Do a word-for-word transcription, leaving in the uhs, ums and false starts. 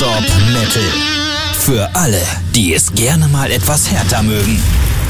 Non-Stop Metal. Für alle, die es gerne mal etwas härter mögen.